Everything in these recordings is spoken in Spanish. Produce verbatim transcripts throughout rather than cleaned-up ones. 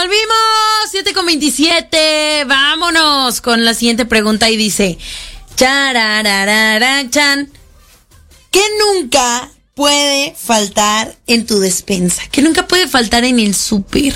Volvimos, siete con veintisiete. Vámonos con la siguiente pregunta y dice: Chararararachan, ¿qué nunca puede faltar en tu despensa? ¿Qué nunca puede faltar en el súper?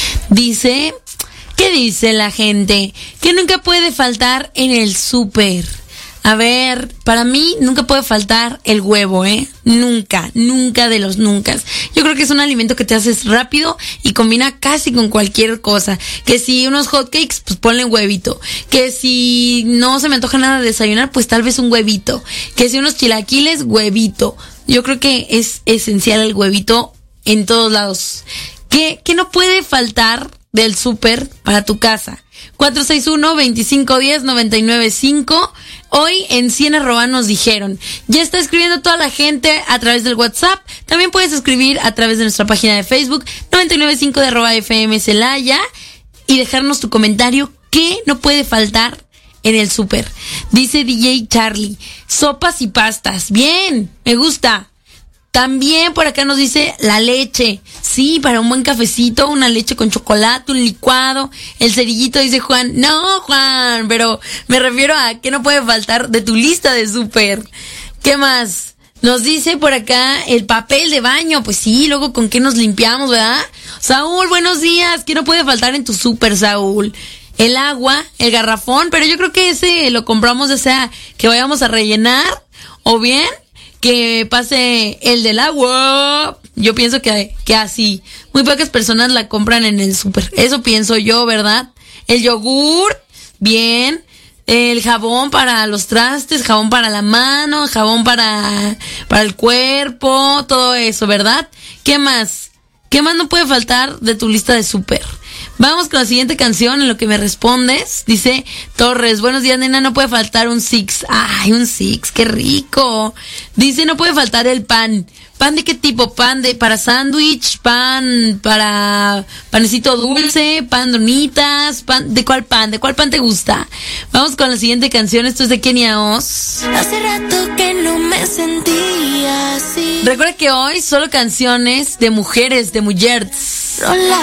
Dice, ¿qué dice la gente? ¿Qué nunca puede faltar en el súper? A ver, para mí nunca puede faltar el huevo, ¿eh? Nunca, nunca de los nunca. Yo creo que es un alimento que te haces rápido y combina casi con cualquier cosa. Que si unos hotcakes, pues ponle huevito. Que si no se me antoja nada de desayunar, pues tal vez un huevito. Que si unos chilaquiles, huevito. Yo creo que es esencial el huevito en todos lados. ¿Qué, qué no puede faltar del súper para tu casa? cuatro seis uno, veinticinco diez, noventa y nueve cinco. Hoy en cien arroba nos dijeron. Ya está escribiendo toda la gente a través del WhatsApp. También puedes escribir a través de nuestra página de Facebook, noventa y nueve cinco de arroba F M Celaya, y dejarnos tu comentario. ¿Qué no puede faltar en el súper? Dice D J Charlie, sopas y pastas. Bien, me gusta. También por acá nos dice la leche. Sí, para un buen cafecito, una leche con chocolate, un licuado. El cerillito, dice Juan. No, Juan, pero me refiero a que no puede faltar de tu lista de súper. ¿Qué más? Nos dice por acá el papel de baño. Pues sí, luego con qué nos limpiamos, ¿verdad? Saúl, buenos días. ¿Qué no puede faltar en tu súper, Saúl? El agua, el garrafón, pero yo creo que ese lo compramos, o sea, que vayamos a rellenar, o bien que pase el del agua. Yo pienso que, que así. Muy pocas personas la compran en el súper. Eso pienso yo, ¿verdad? El yogur, bien. El jabón para los trastes, jabón para la mano, jabón para, para el cuerpo, todo eso, ¿verdad? ¿Qué más? ¿Qué más no puede faltar de tu lista de súper? Vamos con la siguiente canción en lo que me respondes. Dice Torres, buenos días, nena, no puede faltar un Six. Ay, un Six, qué rico. Dice, no puede faltar el pan. ¿Pan de qué tipo? ¿Pan de para sándwich? ¿Pan para panecito dulce? ¿Pan donitas? ¿Pan de cuál pan? ¿De cuál pan te gusta? Vamos con la siguiente canción. Esto es de Kenia Oz. Hace rato que no me sentía así. Recuerda que hoy solo canciones de mujeres, de mujeres. Rola